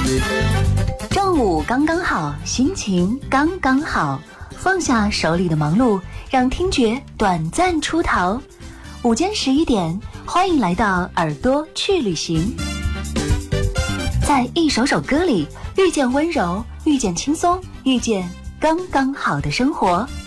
正午刚刚好，心情刚刚好，放下手里的忙碌，让听觉短暂出逃。午间11点，欢迎来到耳朵去旅行。在一首首歌里，遇见温柔，遇见轻松，遇见刚刚好的生活。